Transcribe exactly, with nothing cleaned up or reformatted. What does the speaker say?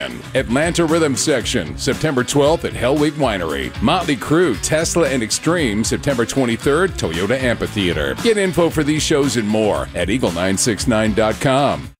Atlanta Rhythm Section, September twelfth at Hell Week Winery. Motley Crue, Tesla and Extreme, September twenty-third, Toyota Amphitheater. Get info for these shows and more at eagle nine six nine dot com.